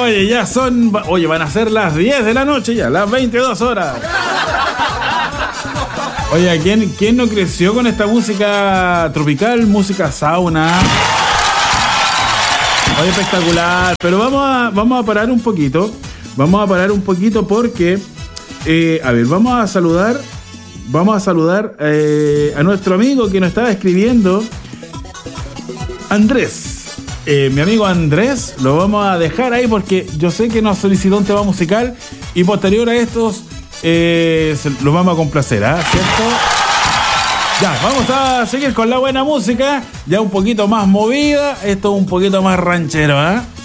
Oye, ya son... Oye, van a ser las 10 de la noche ya, las 22 horas. Oye, ¿quién no creció con esta música tropical? Música sauna. Oye, espectacular. Pero vamos a parar un poquito. Vamos a parar un poquito porque... a ver, vamos a saludar a nuestro amigo que nos estaba escribiendo, Andrés. Mi amigo Andrés, lo vamos a dejar ahí porque yo sé que nos solicitó un tema musical y posterior a estos los vamos a complacer, ¿cierto? Ya, vamos a seguir con la buena música, ya un poquito más movida, esto un poquito más ranchero,